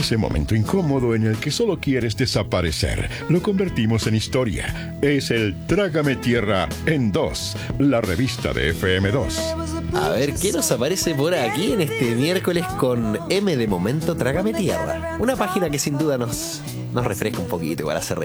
Ese momento incómodo en el que solo quieres desaparecer, lo convertimos en historia. Es el Trágame Tierra en 2, la revista de FM2. A ver, ¿qué nos aparece por aquí en este miércoles con M de Momento Trágame Tierra? Una página que sin duda nos refresca un poquito para hacer